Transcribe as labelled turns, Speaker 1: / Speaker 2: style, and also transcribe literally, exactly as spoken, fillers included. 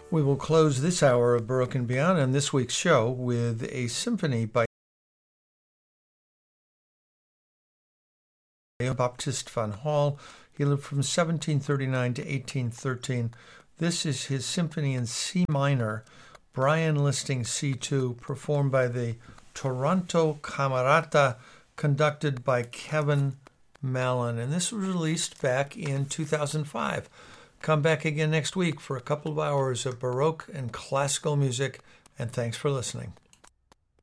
Speaker 1: We will close this hour of Baroque and Beyond and this week's show with a symphony by Baptist van Hall. He lived from seventeen thirty-nine to eighteen thirteen. This is his symphony in C minor, Brian Listing C two, performed by the Toronto Camerata, conducted by Kevin Mallon. And this was released back in two thousand five. Come back again next week for a couple of hours of Baroque and classical music, and thanks for listening.